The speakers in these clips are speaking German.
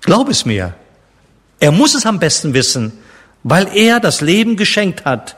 Glaub es mir. Er muss es am besten wissen, weil er das Leben geschenkt hat.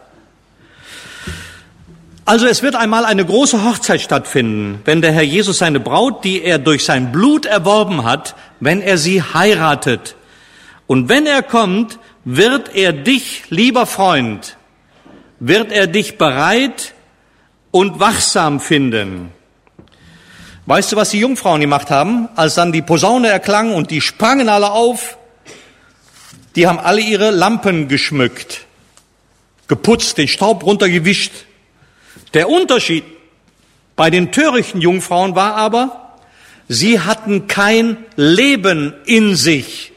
Also es wird einmal eine große Hochzeit stattfinden, wenn der Herr Jesus seine Braut, die er durch sein Blut erworben hat, wenn er sie heiratet. Und wenn er kommt, wird er dich, lieber Freund, wird er dich bereit und wachsam finden. Weißt du, was die Jungfrauen gemacht haben, als dann die Posaune erklang und die sprangen alle auf? Die haben alle ihre Lampen geschmückt, geputzt, den Staub runtergewischt. Der Unterschied bei den törichten Jungfrauen war aber, sie hatten kein Leben in sich.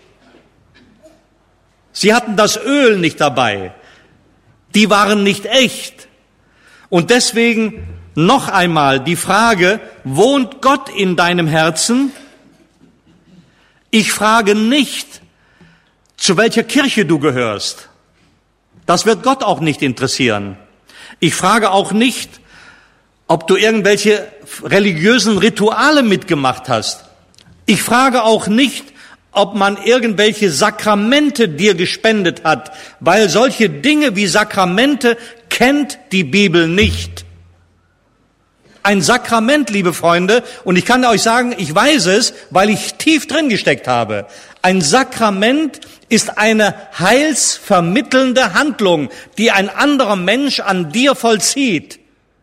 Sie hatten das Öl nicht dabei. Die waren nicht echt. Und deswegen noch einmal die Frage, wohnt Gott in deinem Herzen? Ich frage nicht, zu welcher Kirche du gehörst. Das wird Gott auch nicht interessieren. Ich frage auch nicht, ob du irgendwelche religiösen Rituale mitgemacht hast. Ich frage auch nicht, ob man irgendwelche Sakramente dir gespendet hat, weil solche Dinge wie Sakramente kennt die Bibel nicht. Ein Sakrament, liebe Freunde, und ich kann euch sagen, ich weiß es, weil ich tief drin gesteckt habe. Ein Sakrament ist eine heilsvermittelnde Handlung, die ein anderer Mensch an dir vollzieht.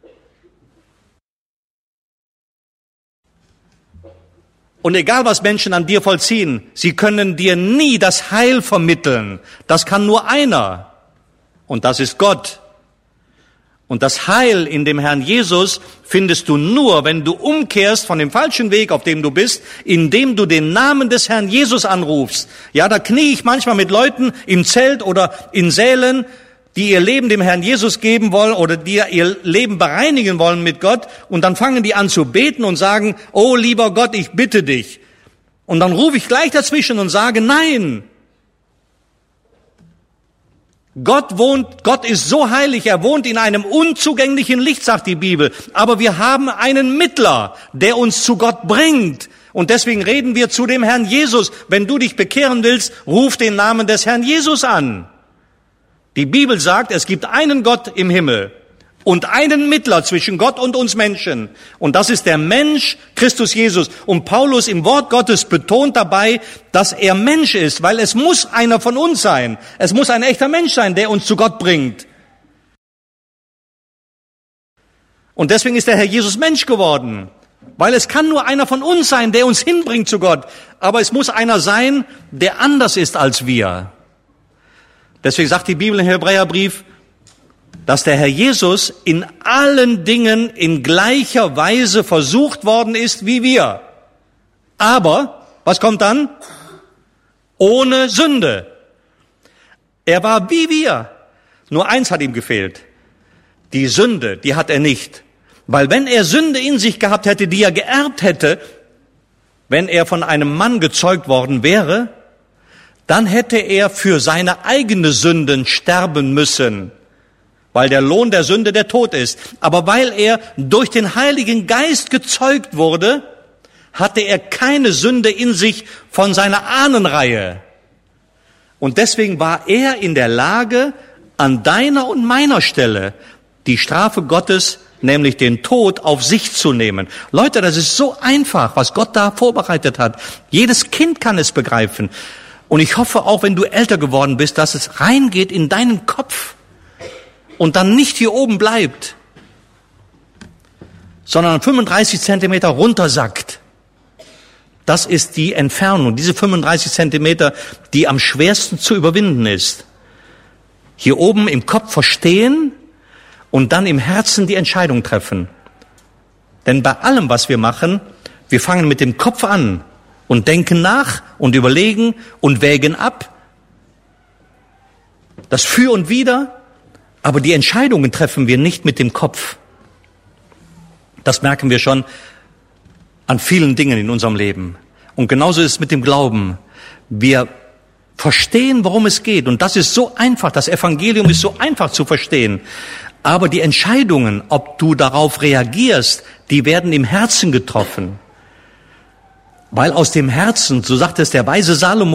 Und egal, was Menschen an dir vollziehen, sie können dir nie das Heil vermitteln. Das kann nur einer, und das ist Gott. Und das Heil in dem Herrn Jesus findest du nur, wenn du umkehrst von dem falschen Weg, auf dem du bist, indem du den Namen des Herrn Jesus anrufst. Ja, da knie ich manchmal mit Leuten im Zelt oder in Sälen, die ihr Leben dem Herrn Jesus geben wollen oder die ihr Leben bereinigen wollen mit Gott. Und dann fangen die an zu beten und sagen, oh lieber Gott, ich bitte dich. Und dann rufe ich gleich dazwischen und sage, nein. Gott ist so heilig, er wohnt in einem unzugänglichen Licht, sagt die Bibel. Aber wir haben einen Mittler, der uns zu Gott bringt. Und deswegen reden wir zu dem Herrn Jesus. Wenn du dich bekehren willst, ruf den Namen des Herrn Jesus an. Die Bibel sagt, es gibt einen Gott im Himmel und einen Mittler zwischen Gott und uns Menschen. Und das ist der Mensch, Christus Jesus. Und Paulus im Wort Gottes betont dabei, dass er Mensch ist, weil es muss einer von uns sein. Es muss ein echter Mensch sein, der uns zu Gott bringt. Und deswegen ist der Herr Jesus Mensch geworden, weil es kann nur einer von uns sein, der uns hinbringt zu Gott. Aber es muss einer sein, der anders ist als wir. Deswegen sagt die Bibel im Hebräerbrief, dass der Herr Jesus in allen Dingen in gleicher Weise versucht worden ist wie wir. Aber, was kommt dann? Ohne Sünde. Er war wie wir. Nur eins hat ihm gefehlt. Die Sünde, die hat er nicht. Weil wenn er Sünde in sich gehabt hätte, die er geerbt hätte, wenn er von einem Mann gezeugt worden wäre, dann hätte er für seine eigene Sünden sterben müssen, weil der Lohn der Sünde der Tod ist. Aber weil er durch den Heiligen Geist gezeugt wurde, hatte er keine Sünde in sich von seiner Ahnenreihe. Und deswegen war er in der Lage, an deiner und meiner Stelle die Strafe Gottes, nämlich den Tod, auf sich zu nehmen. Leute, das ist so einfach, was Gott da vorbereitet hat. Jedes Kind kann es begreifen. Und ich hoffe auch, wenn du älter geworden bist, dass es reingeht in deinen Kopf und dann nicht hier oben bleibt, sondern 35 Zentimeter runtersackt. Das ist die Entfernung, diese 35 Zentimeter, die am schwersten zu überwinden ist. Hier oben im Kopf verstehen und dann im Herzen die Entscheidung treffen. Denn bei allem, was wir machen, wir fangen mit dem Kopf an und denken nach und überlegen und wägen ab. Das Für und Wider, aber die Entscheidungen treffen wir nicht mit dem Kopf. Das merken wir schon an vielen Dingen in unserem Leben. Und genauso ist es mit dem Glauben. Wir verstehen, worum es geht. Und das ist so einfach. Das Evangelium ist so einfach zu verstehen. Aber die Entscheidungen, ob du darauf reagierst, die werden im Herzen getroffen. Weil aus dem Herzen, so sagt es der weise Salomo,